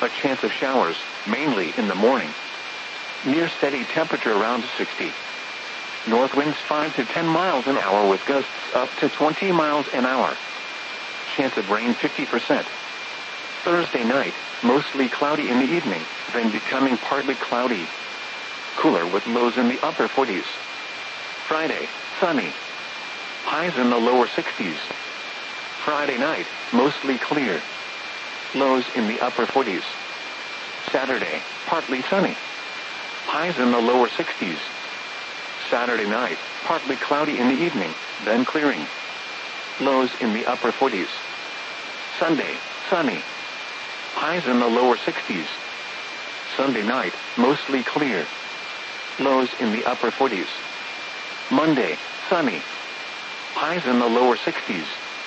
A chance of showers, mainly in the morning. Near steady temperature around 60. North winds 5 to 10 miles an hour with gusts up to 20 miles an hour. Chance of rain 50%. Thursday night, mostly cloudy in the evening, then becoming partly cloudy. Cooler with lows in the upper 40s. Friday, sunny. Highs in the lower 60s. Friday night, mostly clear. Lows in the upper 40s. Saturday, partly sunny. Highs in the lower 60s. Saturday night, partly cloudy in the evening, then clearing. Lows in the upper 40s. Sunday, sunny. Highs in the lower 60s. Sunday night, mostly clear. Lows in the upper 40s. Monday, sunny. Highs in the lower 60s.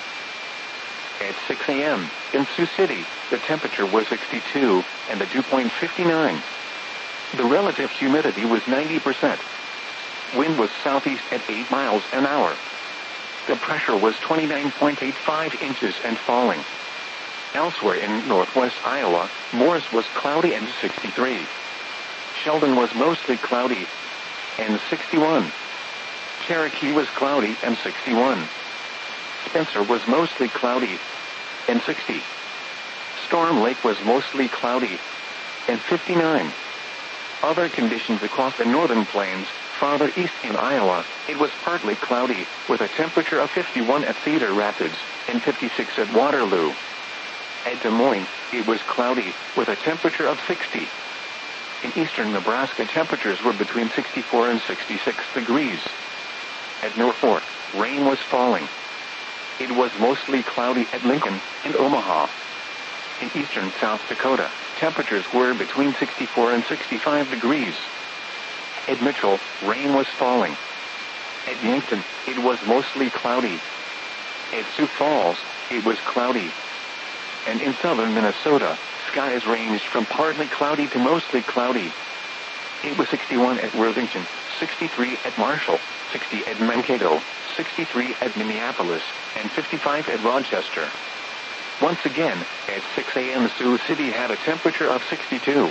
At 6 a.m., in Sioux City, the temperature was 62, and the dew point 59. The relative humidity was 90%. Wind was southeast at 8 miles an hour. The pressure was 29.85 inches and falling. Elsewhere in northwest Iowa, Morris was cloudy and 63. Sheldon was mostly cloudy and 61. Cherokee was cloudy and 61. Spencer was mostly cloudy and 60. Storm Lake was mostly cloudy and 59. Other conditions across the northern plains, farther east in Iowa, it was partly cloudy, with a temperature of 51 at Cedar Rapids and 56 at Waterloo. At Des Moines, it was cloudy, with a temperature of 60. In eastern Nebraska, temperatures were between 64 and 66 degrees. At Norfolk, rain was falling. It was mostly cloudy at Lincoln and Omaha. In eastern South Dakota, temperatures were between 64 and 65 degrees. At Mitchell, rain was falling. At Yankton, it was mostly cloudy. At Sioux Falls, it was cloudy. And in southern Minnesota, skies ranged from partly cloudy to mostly cloudy. It was 61 at Worthington, 63 at Marshall, 60 at Mankato, 63 at Minneapolis, and 55 at Rochester. Once again, at 6 a.m. Sioux City had a temperature of 62.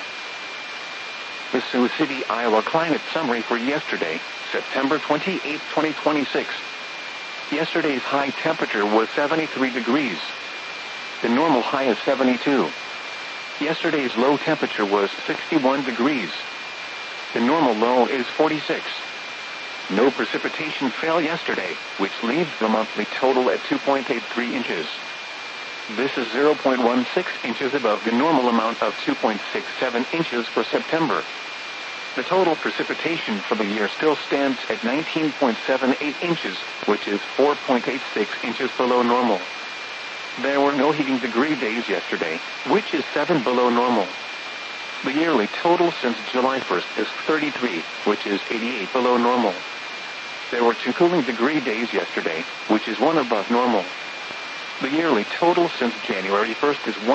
The Sioux City, Iowa climate summary for yesterday, September 28, 2026. Yesterday's high temperature was 73 degrees. The normal high is 72. Yesterday's low temperature was 61 degrees. The normal low is 46. No precipitation fell yesterday, which leaves the monthly total at 2.83 inches. This is 0.16 inches above the normal amount of 2.67 inches for September. The total precipitation for the year still stands at 19.78 inches, which is 4.86 inches below normal. There were no heating degree days yesterday, which is 7 below normal. The yearly total since July 1st is 33, which is 88 below normal. There were 2 cooling degree days yesterday, which is 1 above normal. The yearly total since January 1st is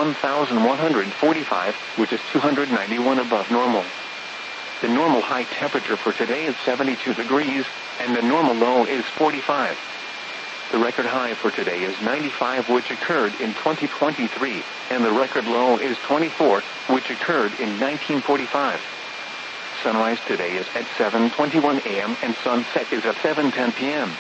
1,145, which is 291 above normal. The normal high temperature for today is 72 degrees, and the normal low is 45. The record high for today is 95, which occurred in 2023, and the record low is 24, which occurred in 1945. Sunrise today is at 7:21 a.m. and sunset is at 7:10 p.m.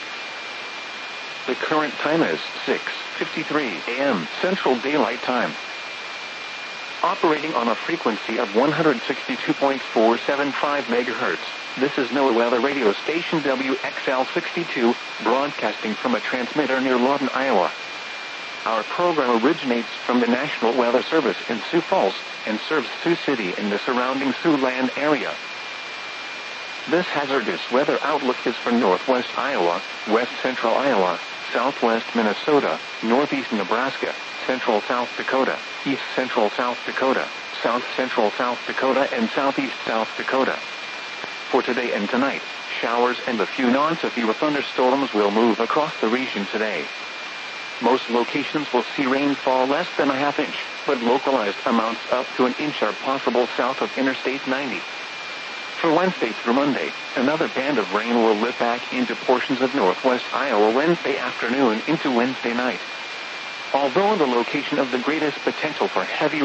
The current time is 6:53 a.m. Central Daylight Time. Operating on a frequency of 162.475 MHz, this is NOAA Weather Radio Station WXL62, broadcasting from a transmitter near Lawton, Iowa. Our program originates from the National Weather Service in Sioux Falls and serves Sioux City and the surrounding Siouxland area. This hazardous weather outlook is for northwest Iowa, west central Iowa, southwest Minnesota, northeast Nebraska, central South Dakota, east central South Dakota, south central South Dakota, and southeast South Dakota. For today and tonight, showers and a few non-severe thunderstorms will move across the region today. Most locations will see rainfall less than a half inch, but localized amounts up to an inch are possible south of Interstate 90. For Wednesday through Monday, another band of rain will lift back into portions of northwest Iowa Wednesday afternoon into Wednesday night. Although the location of the greatest potential for heavy